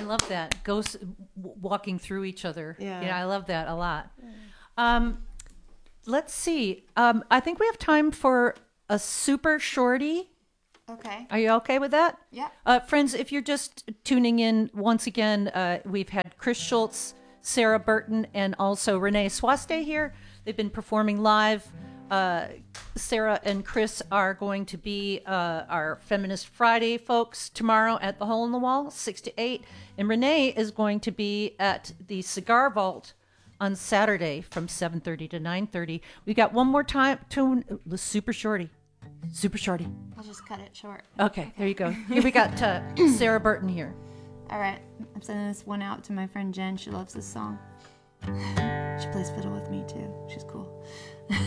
love that. Ghosts walking through each other. Yeah. I love that a lot. Let's see. I think we have time for a super shorty. Okay. Are you okay with that? Yeah. Friends, if you're just tuning in, once again, we've had Chris Schultz, Sarah Burton, and also Renee Swaste here. They've been performing live. Sarah and Chris are going to be our Feminist Friday folks tomorrow at the Hole in the Wall, 6 to 8. And Renee is going to be at the Cigar Vault on Saturday from 7:30 to 9:30. We got one more time tune, the super shorty. Super shorty. I'll just cut it short. Okay, there you go. Here we got Sarah Burton here. All right. I'm sending this one out to my friend Jen. She loves this song. She plays fiddle with me too. She's cool.